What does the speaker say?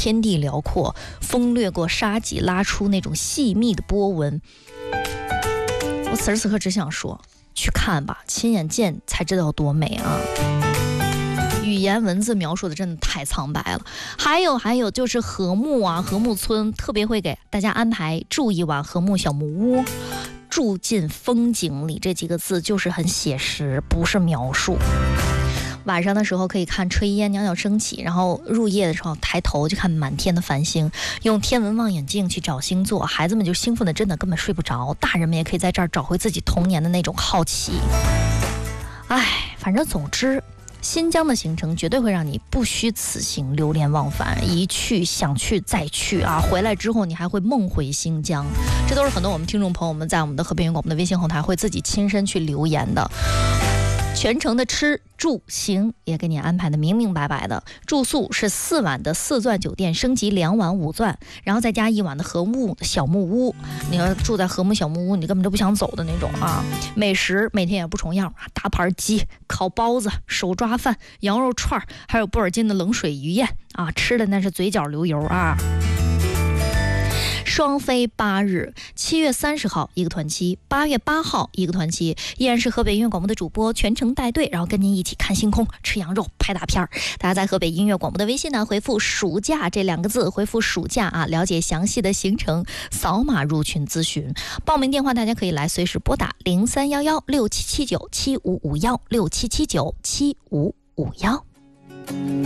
天地辽阔，风掠过沙脊，拉出那种细密的波纹。我此时此刻只想说，去看吧，亲眼见才知道多美啊！语言文字描述的真的太苍白了。还有就是和睦啊，和睦村特别会给大家安排住一晚和睦小木屋，住进风景里，这几个字就是很写实，不是描述。晚上的时候可以看炊烟袅袅升起，然后入夜的时候抬头就看满天的繁星，用天文望远镜去找星座，孩子们就兴奋的真的根本睡不着，大人们也可以在这儿找回自己童年的那种好奇。反正总之新疆的行程绝对会让你不虚此行，流连忘返，一去想去再去啊！回来之后你还会梦回新疆，这都是很多我们听众朋友们在我们的河北云广播的微信后台会自己亲身去留言的。全程的吃住行也给你安排的明明白白的，住宿是4晚的4钻酒店，升级2晚5钻，然后再加1晚的和睦小木屋。你要住在和睦小木屋，你根本就不想走的那种啊！美食每天也不重样，大盘鸡、烤包子、手抓饭、羊肉串，还有布尔津的冷水鱼宴啊，吃的那是嘴角流油啊！双飞8日，7月30号一个团期，8月8号一个团期，依然是河北音乐广播的主播全程带队，然后跟您一起看星空、吃羊肉、拍大片儿。大家在河北音乐广播的微信呢，回复暑假这2个字，回复暑假啊，了解详细的行程，扫码入群咨询。报名电话大家可以来随时拨打031167797551，67797551。